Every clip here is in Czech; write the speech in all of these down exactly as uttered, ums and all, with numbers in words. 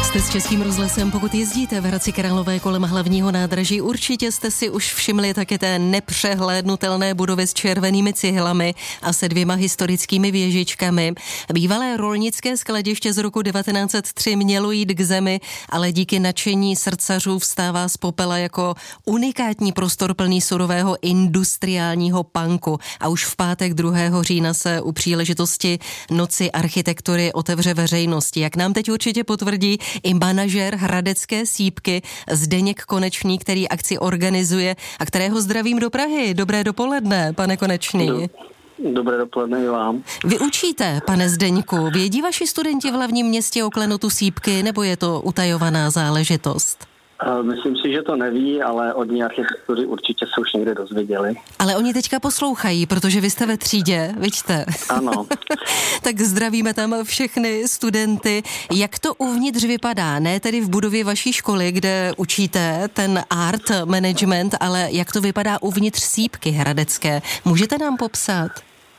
Jste s Českým rozhlasem, pokud jezdíte v Hradci Králové kolem hlavního nádraží, určitě jste si už všimli také té nepřehlédnutelné budovy s červenými cihlami a se dvěma historickými věžičkami. Bývalé rolnické skladiště z roku devatenáct set tři mělo jít k zemi, ale díky nadšení srdcařů vstává z popela jako unikátní prostor plný surového industriálního punku. A už v pátek druhého října se u příležitosti Noci architektury otevře veřejnosti. Jak nám teď určitě potvrdí i manažer hradecké sýpky Zdeněk Konečný, který akci organizuje a kterého zdravím do Prahy. Dobré dopoledne, pane Konečný. Dobré dopoledne i vám. Vy učíte, pane Zdeňku, vědí vaši studenti v hlavním městě o klenotu sýpky, nebo je to utajovaná záležitost? Myslím si, že to neví, ale od ní architektury určitě se už někde dozvěděli. Ale oni teďka poslouchají, protože vy jste ve třídě, vidíte? Ano. Tak zdravíme tam všechny studenty. Jak to uvnitř vypadá? Ne tedy v budově vaší školy, kde učíte ten art management, ale jak to vypadá uvnitř sýpky hradecké? Můžete nám popsat?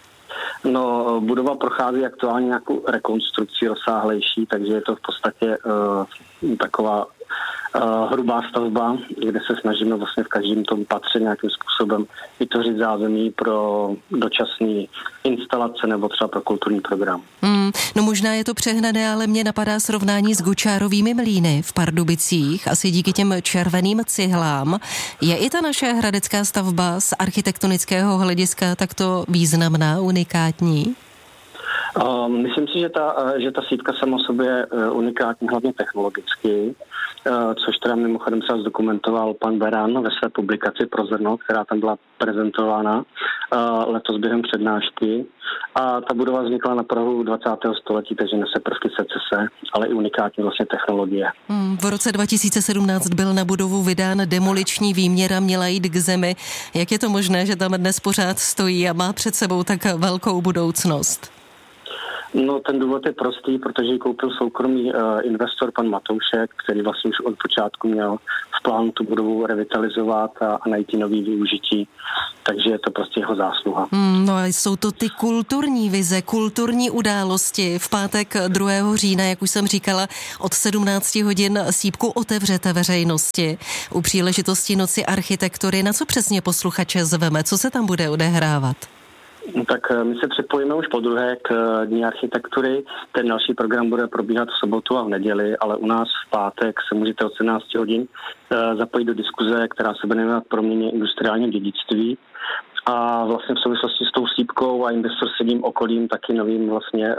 No, budova prochází aktuálně nějakou rekonstrukci rozsáhlejší, takže je to v podstatě uh, taková Uh, hrubá stavba, kde se snažíme vlastně v každém tom patře nějakým způsobem vytvořit zázemí pro dočasné instalace nebo třeba pro kulturní program. Hmm, no možná je to přehnané, ale mě napadá srovnání s Gučárovými mlýny v Pardubicích, asi díky těm červeným cihlám. Je i ta naše hradecká stavba z architektonického hlediska takto významná, unikátní? Uh, myslím si, že ta, že ta sýpka sama o sobě je unikátní, hlavně technologicky, uh, což teda mimochodem se zdokumentoval pan Beran ve své publikaci Pro zrno, která tam byla prezentována uh, letos během přednášky. A ta budova vznikla na prahu dvacátého století, takže nese prvky secese, ale i unikátní vlastně technologie. Hmm, v roce dva tisíce sedmnáct byl na budovu vydán demoliční výměr a měla jít k zemi. Jak je to možné, že tam dnes pořád stojí a má před sebou tak velkou budoucnost? No, ten důvod je prostý, protože ji koupil soukromý uh, investor, pan Matoušek, který vlastně už od počátku měl v plánu tu budovu revitalizovat a, a najít nový využití, takže je to prostě jeho zásluha. Hmm, no a jsou to ty kulturní vize, kulturní události. V pátek druhého října, jak už jsem říkala, od sedmnácti hodin sýpku otevřete veřejnosti. U příležitosti Noci architektury, na co přesně posluchače zveme, co se tam bude odehrávat? Tak my se připojíme už po druhé k Dní architektury. Ten další program bude probíhat v sobotu a v neděli, ale u nás v pátek se můžete od sedmnácti hodin zapojit do diskuze, která se bude jmenovat Proměně industriálním dědictví. A vlastně v souvislosti s tou sýpkou a investorským okolím taky novým vlastně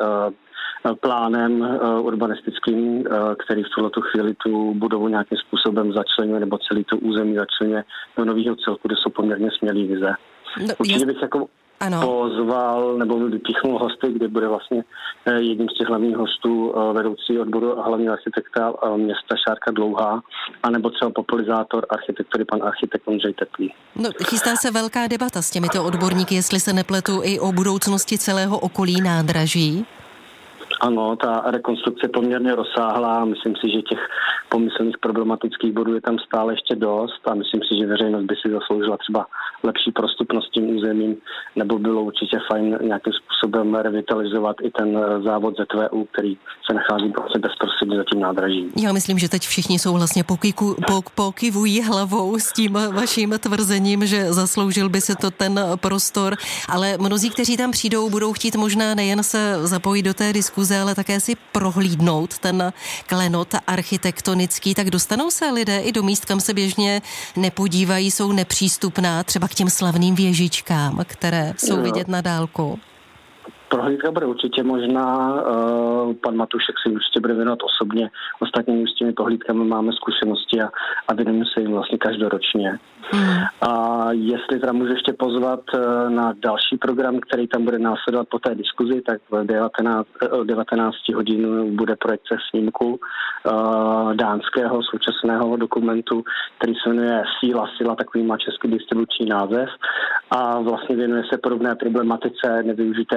plánem urbanistickým, který v tuhletu chvíli tu budovu nějakým způsobem začlenuje, nebo celý tu území začlenuje do nového celku, kde jsou poměrně smělý vize. No, určitě bych jako Ano. pozval nebo vypíchnul hosty, kde bude vlastně jedním z těch hlavních hostů vedoucí odboru a hlavního architekta města Šárka Dlouhá, anebo třeba popularizátor architektury pan architekt Ondřej Teplý. No, chystá se velká debata s těmito odborníky, jestli se nepletu, i o budoucnosti celého okolí nádraží. Ano, ta rekonstrukce je poměrně rozsáhlá. Myslím si, že těch pomyslných problematických bodů je tam stále ještě dost a myslím si, že veřejnost by si zasloužila třeba lepší prostupnost tím územím, nebo bylo určitě fajn nějakým způsobem revitalizovat i ten závod Z V U, který se nachází bezprostředně za tím nádražím. Já myslím, že teď všichni souhlasně pokyku, pok, pokyvují hlavou s tím vaším tvrzením, že zasloužil by se to ten prostor, ale mnozí, kteří tam přijdou, budou chtít možná nejen se zapojit do té diskuze, ale také si prohlídnout ten klenot architektonický, tak dostanou se lidé i do míst, kam se běžně nepodívají, jsou nepřístupná, třeba k těm slavným věžičkám, které jsou vidět na dálku. Prohlídka bude určitě možná, uh, pan Matušek si určitě bude věnovat osobně, ostatními s těmi prohlídkami máme zkušenosti a, a věnujeme se jim vlastně každoročně. Hmm. A jestli teda můžu ještě pozvat uh, na další program, který tam bude následovat po té diskuzi, tak v devatenácti hodin bude projekce snímku uh, dánského současného dokumentu, který se jmenuje Síla, Sila, takový má český distribuční název a vlastně věnuje se podobné problematice nevyužitému silu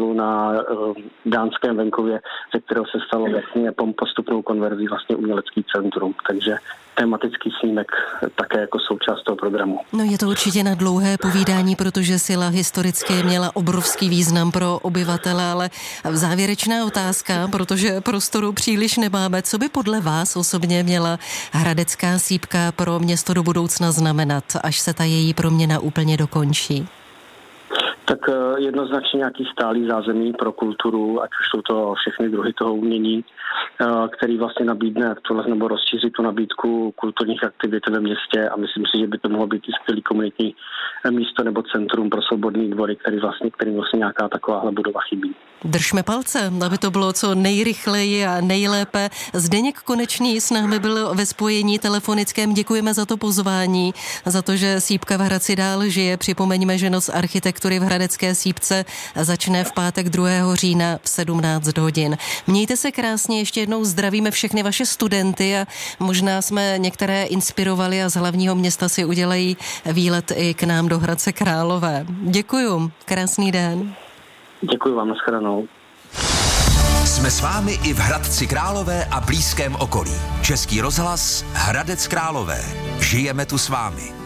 kastelu na uh, dánském venkově, ze kterého se stalo vlastně postupnou konverzí vlastně umělecký centrum. Takže tematický snímek také jako součást toho programu. No je to určitě na dlouhé povídání, protože Sila historicky měla obrovský význam pro obyvatele, ale závěrečná otázka, protože prostoru příliš nemáme. Co by podle vás osobně měla hradecká sýpka pro město do budoucna znamenat, až se ta její proměna úplně dokončí? Tak jednoznačně nějaký stálý zázemí pro kulturu, ať už jsou to všechny druhy toho umění, který vlastně nabídne aktuálně nebo rozšíří tu nabídku kulturních aktivit ve městě a myslím si, že by to mohlo být i skvělý komunitní místo nebo centrum pro svobodný dvory, který vlastně, kterým vlastně nějaká takováhle budova chybí. Držme palce, aby to bylo co nejrychleji a nejlépe. Zdeněk Konečný s námi byl ve spojení telefonickém. Děkujeme za to pozvání, za to, že sýpka v Hradci dál žije. Připomeňme, že Noc architektury v Hradecké sýpce začne v pátek druhého října v sedmnáct hodin. Mějte se krásně, ještě jednou zdravíme všechny vaše studenty a možná jsme některé inspirovali a z hlavního města si udělají výlet i k nám do Hradce Králové. Děkuju, krásný den. Děkuji vám, nashledanou. Jsme s vámi i v Hradci Králové a blízkém okolí. Český rozhlas Hradec Králové. Žijeme tu s vámi.